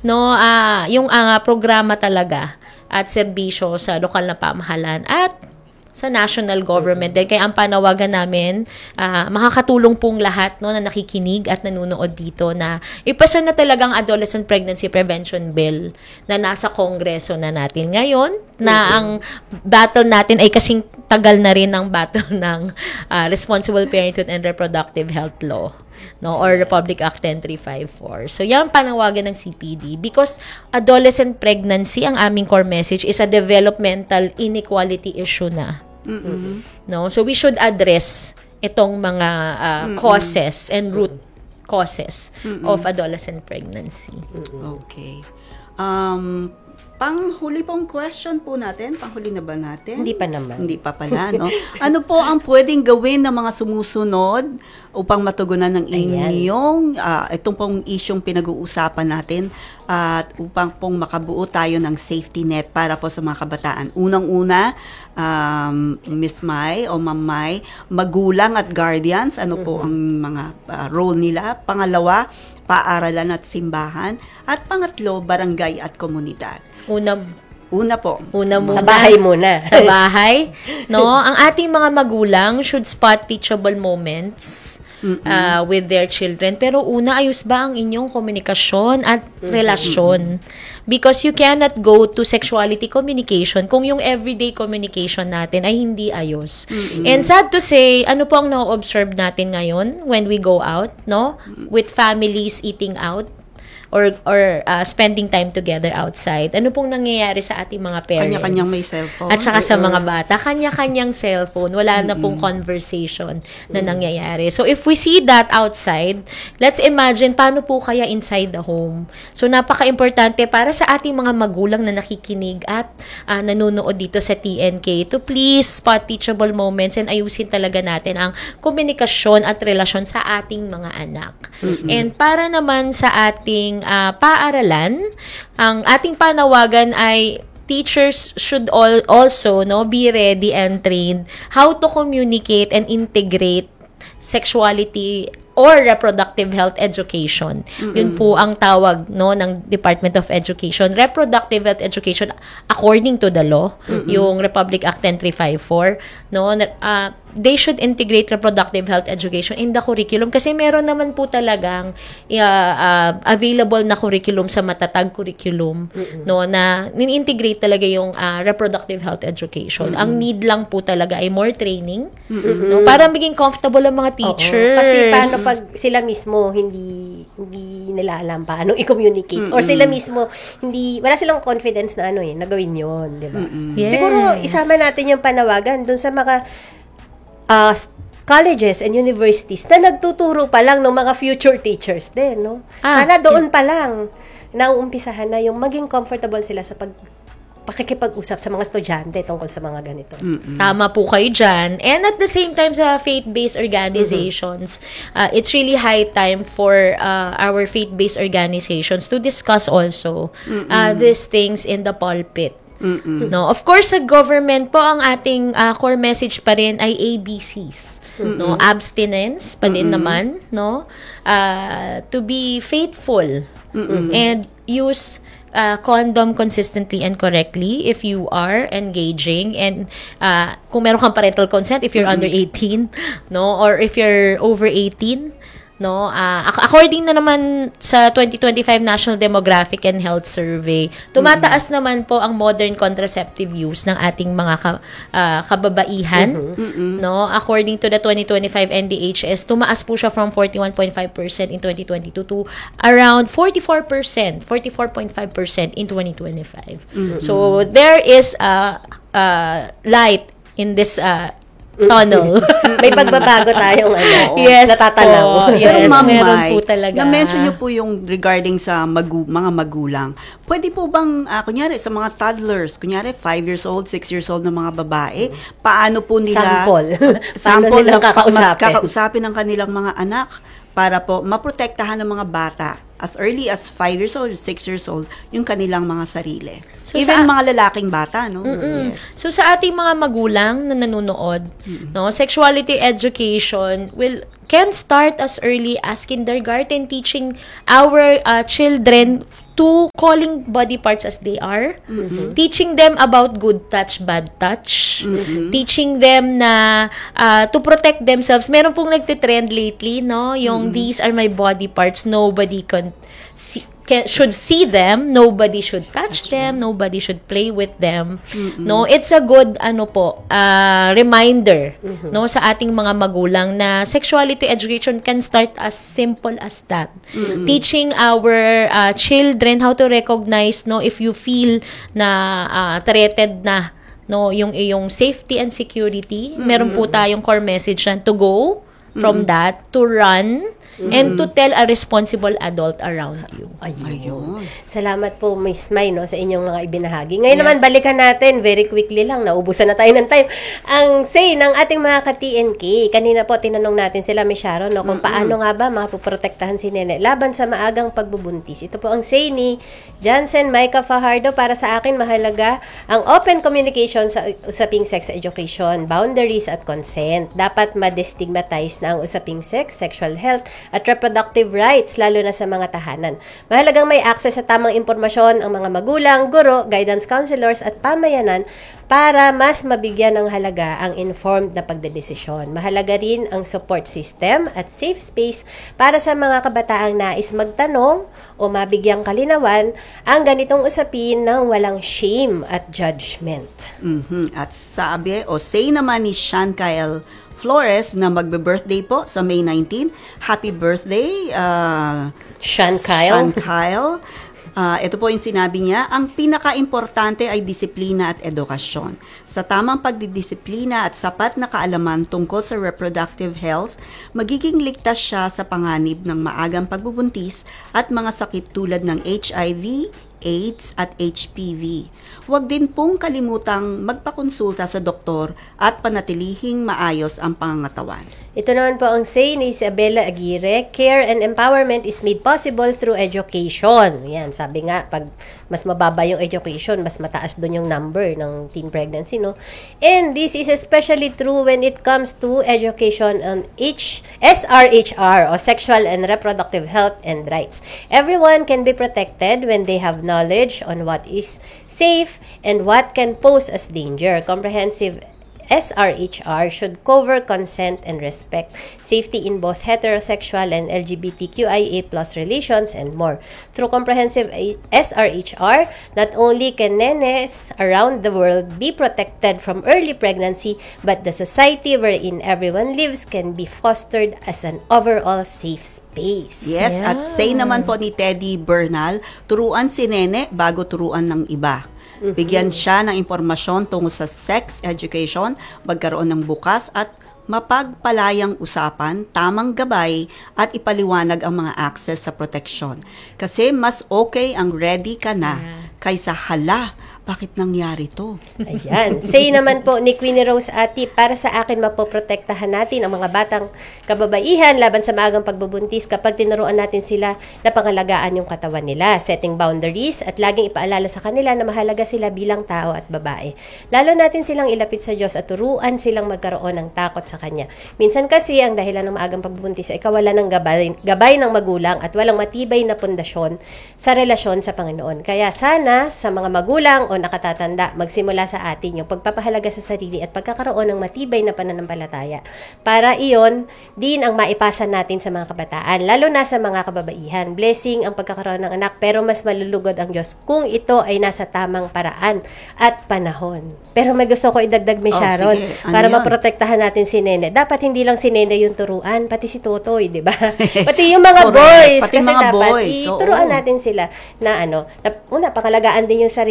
no, yung programa talaga at serbisyo sa lokal na pamahalaan at sa national government. Dahil kaya ang panawagan namin, makakatulong pong lahat, no, na nakikinig at nanonood dito na ipasa na talagang adolescent pregnancy prevention bill na nasa kongreso na natin ngayon, na ang battle natin ay kasing tagal na rin ng battle ng Responsible Parenthood and Reproductive Health Law, no, or Republic Act 10354. So, yan ang panawagan ng CPD because adolescent pregnancy, ang aming core message, is a developmental inequality issue na. No? So, we should address itong mga causes and root causes of adolescent pregnancy. Okay. Panghuli pong question po natin. Panghuli na ba natin? Hindi pa naman. Hindi pa pala, no? Ano po ang pwedeng gawin ng mga sumusunod upang matugunan ng inyong itong pong isyong pinag-uusapan natin at upang pong makabuo tayo ng safety net para po sa mga kabataan? Unang-una, Miss Mai o Ma'am Mai, magulang at guardians, ano po ang mga role nila? Pangalawa, paaralan at simbahan. At pangatlo, barangay at komunidad. Una muna. Sa bahay muna. Sa bahay. No? Ang ating mga magulang should spot teachable moments with their children. Pero una, ayos ba ang inyong komunikasyon at relasyon? Because you cannot go to sexuality communication kung yung everyday communication natin ay hindi ayos. And sad to say, ano po ang na-observe natin ngayon when we go out, no? With families eating out, or spending time together outside. Ano pong nangyayari sa ating mga parents? Kanya-kanyang may cellphone. At saka sa mga bata, kanya-kanyang cellphone. Wala na pong conversation na nangyayari. So, if we see that outside, let's imagine paano po kaya inside the home. So, napaka-importante para sa ating mga magulang na nakikinig at nanonood dito sa TNK to please spot teachable moments and ayusin talaga natin ang komunikasyon at relasyon sa ating mga anak. And para naman sa ating paaralan, ang ating panawagan ay teachers should also be ready and trained how to communicate and integrate sexuality or reproductive health education. Yun po ang tawag ng Department of Education. Reproductive health education according to the law, yung Republic Act 10354, they should integrate reproductive health education in the curriculum kasi meron naman po talagang available na curriculum sa matatag curriculum, na nin-integrate talaga yung reproductive health education. Ang need lang po talaga ay more training, para maging comfortable ang mga teachers. Kasi paano pag sila mismo hindi nila alam paano i-communicate or sila mismo wala silang confidence na na gawin yon, di ba? Yes. Siguro isama natin yung panawagan dun sa mga colleges and universities na nagtuturo pa lang ng mga future teachers din, no? Sana doon pa lang nauumpisahan na yung maging comfortable sila sa pakikipag-usap sa mga estudyante tungkol sa mga ganito. Tama po kayo dyan. And at the same time, sa faith-based organizations, it's really high time for our faith-based organizations to discuss also these things in the pulpit. No, of course, sa government po, ang ating core message pa rin ay ABCs. No, abstinence pa din naman, to be faithful and use condom consistently and correctly if you are engaging, and kung meron kang parental consent if you're under 18, or if you're over 18, according na naman sa 2025 National Demographic and Health Survey, tumataas naman po ang modern contraceptive use ng ating mga kababaihan, according to the 2025 NDHS, tumaas po siya from 41.5% in 2022 to around 44.5% in 2025. So there is light in this tunnel. May pagbabago tayong yes, natatanaw. Yes, Ma'am meron Mai, po talaga. Na-mention niyo po yung regarding sa mga magulang. Pwede po bang, kunyari sa mga toddlers, kunyari 5 years old, 6 years old na mga babae, paano po nila Sample na kakausapin ng kanilang mga anak para po maprotektahan ng mga bata as early as 5 years old, 6 years old, yung kanilang mga sarili. So, Even mga lalaking bata, no? Yes. So sa ating mga magulang na nanonood, no, sexuality education can start as early as kindergarten, teaching our children to calling body parts as they are, teaching them about good touch, bad touch, teaching them na to protect themselves. Meron pong nagtitrend lately, no, yung these are my body parts, nobody should see them, nobody should touch them, nobody should play with them. No, it's a good reminder no sa ating mga magulang na sexuality education can start as simple as that. Teaching our children how to recognize no if you feel na threatened na no yung iyong safety and security. Meron po tayong core message na to go from that, to run, and to tell a responsible adult around you. Ayun. Salamat po, Miss May, no, sa inyong mga ibinahagi. Ngayon naman, balikan natin, very quickly lang, naubusan na tayo ng time. Ang say ng ating mga ka-TNK, kanina po, tinanong natin sila, Miss Sharon, no, kung paano nga ba mapuprotektahan si Nene laban sa maagang pagbubuntis. Ito po ang say ni Jansen Micah Fajardo. Para sa akin, mahalaga ang open communication sa usaping sex education, boundaries at consent. Dapat ma-destigmatize na ang usaping sex, sexual health, at reproductive rights, lalo na sa mga tahanan. Mahalagang may access sa tamang impormasyon ang mga magulang, guro, guidance counselors at pamayanan para mas mabigyan ng halaga ang informed na pagdedesisyon. Mahalaga rin ang support system at safe space para sa mga kabataang nais magtanong o mabigyang kalinawan ang ganitong usapin ng walang shame at judgment. At sabi o say naman ni Sean Kyle Flores na magbe-birthday po sa May 19. Happy birthday, Sean Kyle. Sean Kyle. Ito po yung sinabi niya, ang pinaka-importante ay disiplina at edukasyon. Sa tamang pagdidisiplina at sapat na kaalaman tungkol sa reproductive health, magiging ligtas siya sa panganib ng maagang pagbubuntis at mga sakit tulad ng HIV, AIDS at HPV. Huwag din pong kalimutang magpakonsulta sa doktor at panatilihing maayos ang pangangatawan. Ito naman po ang say ni Isabella Aguirre, care and empowerment is made possible through education. Yan, sabi nga, pag mas mababa yung education, mas mataas doon yung number ng teen pregnancy, no? And this is especially true when it comes to education on SRHR, o Sexual and Reproductive Health and Rights. Everyone can be protected when they have knowledge on what is safe and what can pose as danger. Comprehensive SRHR should cover consent and respect, safety in both heterosexual and LGBTQIA+ relations, and more. Through comprehensive SRHR, not only can nenes around the world be protected from early pregnancy, but the society wherein everyone lives can be fostered as an overall safe space. Yes, at say naman po ni Teddy Bernal, turuan si Nene bago turuan ng iba. Bigyan siya ng impormasyon tungkol sa sex education, magkaroon ng bukas at mapagpalayang usapan, tamang gabay at ipaliwanag ang mga access sa proteksyon. Kasi mas okay ang ready ka na kaysa hala, bakit nangyari to? Ayan. Say naman po ni Queenie Rose Ati, para sa akin mapoprotektahan natin ang mga batang kababaihan laban sa maagang pagbubuntis kapag tinuruan natin sila na pangalagaan yung katawan nila, setting boundaries at laging ipaalala sa kanila na mahalaga sila bilang tao at babae. Lalo natin silang ilapit sa Diyos at turuan silang magkaroon ng takot sa Kanya. Minsan kasi ang dahilan ng maagang pagbubuntis ay kawalan ng gabay ng magulang at walang matibay na pundasyon sa relasyon sa Panginoon. Kaya sana sa mga magulang o nakatatanda, magsimula sa atin yung pagpapahalaga sa sarili at pagkakaroon ng matibay na pananampalataya. Para iyon din ang maipasa natin sa mga kabataan, lalo na sa mga kababaihan. Blessing ang pagkakaroon ng anak, pero mas malulugod ang Diyos kung ito ay nasa tamang paraan at panahon. Pero may gusto ko idagdag, Miss Sharon, para maprotektahan natin si Nene. Dapat hindi lang si Nene yung turuan, pati si Totoy, di ba? Pati yung mga boys. Pati kasi mga dapat boys. ituruan natin sila na una, pangalagaan din yung sarili nila.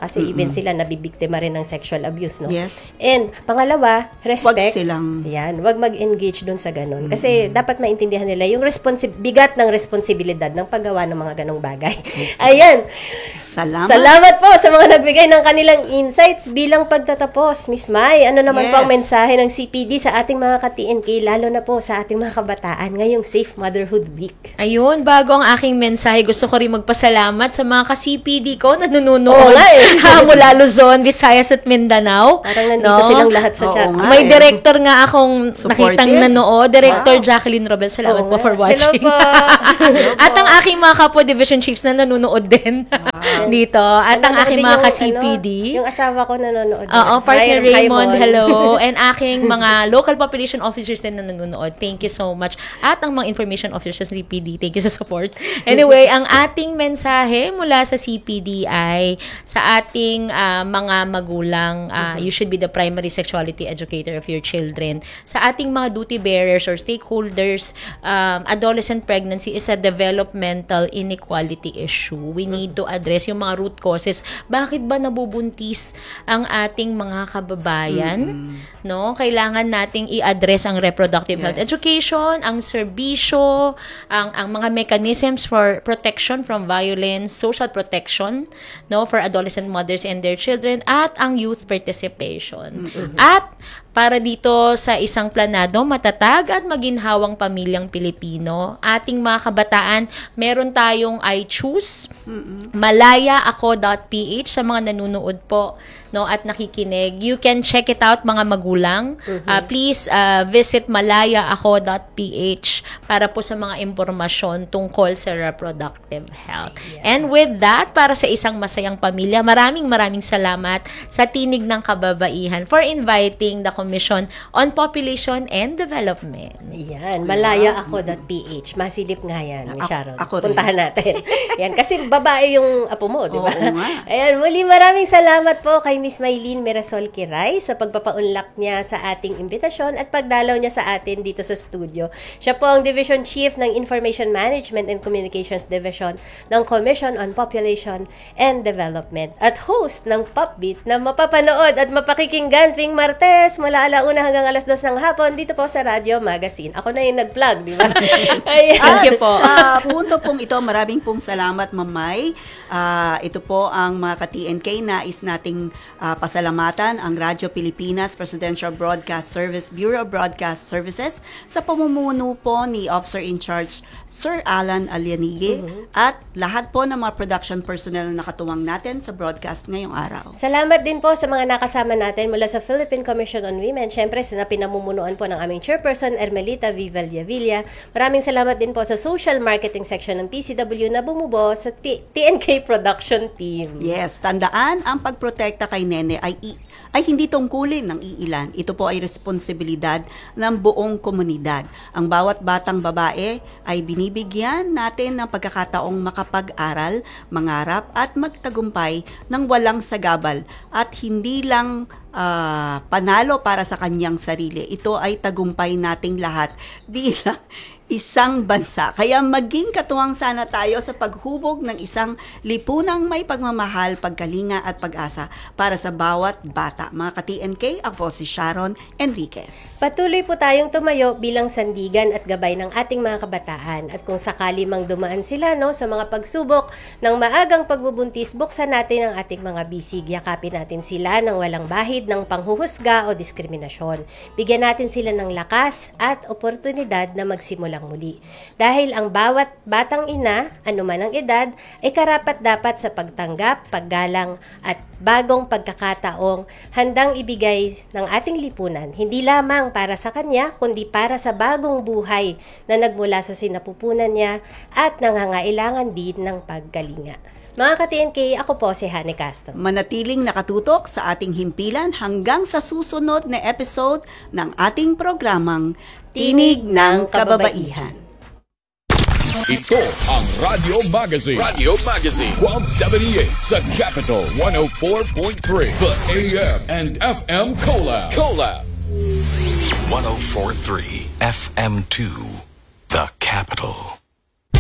kasi even sila nabibiktima rin ng sexual abuse, no? Yes. And pangalawa, respect. Wag mag-engage dun sa ganun. Kasi dapat maintindihan nila yung bigat ng responsibilidad ng paggawa ng mga ganong bagay. Ayan. Salamat po sa mga nagbigay ng kanilang insights bilang pagtatapos. Miss Mai, ano naman po ang mensahe ng CPD sa ating mga ka-TNK, lalo na po sa ating mga kabataan ngayong Safe Motherhood Week? Ayun, bago ang aking mensahe, gusto ko rin magpasalamat sa mga ka-CPD ko na nanonood mula Luzon, Visayas at Mindanao. Parang nandito silang lahat sa chat. May director nga akong nakitang nanood, Director Jacqueline Robel. Salamat po for watching. Hello po. At ang aking mga Kapwa Division Chiefs na nanonood din dito. At ang aking mga ka-CPD. Yung asawa ko nanonood. Oo, partner Raymond, hello. And aking mga local population officers din na nanonood. Thank you so much. At ang mga information officers ng CPD, thank you sa support. Anyway, ang ating mensahe mula sa CPD ay sa ating mga magulang, you should be the primary sexuality educator of your children. Sa ating mga duty bearers or stakeholders, adolescent pregnancy is a developmental inequality issue. We need to address yung mga root causes. Bakit ba nabubuntis ang ating mga kababayan? No? Kailangan nating i-address ang reproductive health education, ang serbisyo, ang mga mechanisms for protection from violence, social protection, no, for adolescent mothers and their children, at ang youth participation. At para dito sa isang planado, matatag at maginhawang pamilyang Pilipino, ating mga kabataan, meron tayong I Choose, malayaako.ph sa mga nanonood po, no, at nakikinig. You can check it out, mga magulang. Please visit malayaako.ph para po sa mga impormasyon tungkol sa reproductive health. And with that, para sa isang masayang pamilya, maraming salamat sa Tinig ng Kababaihan for inviting the Commission on Population and Development. Yan, malayaako.ph. Masilip nga yan, Miss Sharon. Puntahan natin. Yan, kasi babae yung apo mo, di ba? Ayan, muli maraming salamat po kay Miss Maylene Mirasol Kiray sa pagpapaunlak niya sa ating imbitasyon at pagdalaw niya sa atin dito sa studio. Siya po ang Division Chief ng Information Management and Communications Division ng Commission on Population and Development at host ng Popbeat na mapapanood at mapakikinggan tuwing Martes mula 1:00 hanggang 2:00 ng hapon dito po sa Radio Magazine. Ako na yung nag-plug, di ba? Thank you po. Sa punto pong ito, maraming pong salamat, Mamay. Ito po ang mga ka-TNK, nais nating pasalamatan ang Radyo Pilipinas Presidential Broadcast Service Bureau of Broadcast Services sa pamumuno po ni Officer in Charge Sir Alan Alianige at lahat po ng mga production personnel na nakatuwang natin sa broadcast ngayong araw. Salamat din po sa mga nakasama natin mula sa Philippine Commission on Women. Siyempre, na pinamumunuan po ng aming chairperson, Ermelita Vivaldavilla. Maraming salamat din po sa social marketing section ng PCW na bumubuo sa TNK production team. Yes, tandaan, ang pagprotekta kay Nene ay hindi tungkulin ng iilan. Ito po ay responsibilidad ng buong komunidad. Ang bawat batang babae ay binibigyan natin ng pagkakataong makapag-aral, mangarap at magtagumpay ng walang sagabal at hindi lang panalo para sa kanyang sarili. Ito ay tagumpay nating lahat bilang isang bansa. Kaya maging katuwang sana tayo sa paghubog ng isang lipunang may pagmamahal, pagkalinga at pag-asa para sa bawat bata. Mga ka-TNK, ako si Sharon Enriquez. Patuloy po tayong tumayo bilang sandigan at gabay ng ating mga kabataan. At kung sakali mang dumaan sila sa mga pagsubok ng maagang pagbubuntis, buksan natin ang ating mga bisig. Yakapin natin sila ng walang bahid ng panghuhusga o diskriminasyon. Bigyan natin sila ng lakas at oportunidad na magsimulang muli. Dahil ang bawat batang ina, anuman ang edad, ay karapat-dapat sa pagtanggap, paggalang at bagong pagkakataong handang ibigay ng ating lipunan, hindi lamang para sa kanya, kundi para sa bagong buhay na nagmula sa sinapupunan niya at nangangailangan din ng pagkalinga. Mga ka-TNK, ako po si Hane Castro. Manatiling nakatutok sa ating himpilan hanggang sa susunod na episode ng ating programang Tinig ng Kababaihan. Ito ang Radio Magazine. Radio Magazine. 1278 sa Capital 104.3. The AM and FM Collab. 104.3 FM2. The Capital.